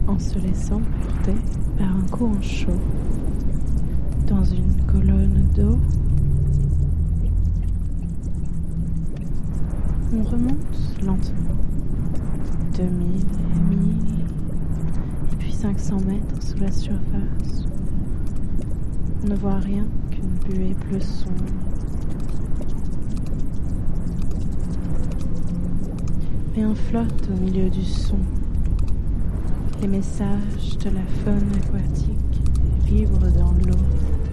en se laissant porter par un courant chaud dans une colonne d'eau. On remonte lentement, 2000 et 1000, et puis 500 mètres sous la surface. On ne voit rien qu'une buée bleue sombre. Mais on flotte au milieu du son. Les messages de la faune aquatique vibrent dans l'eau.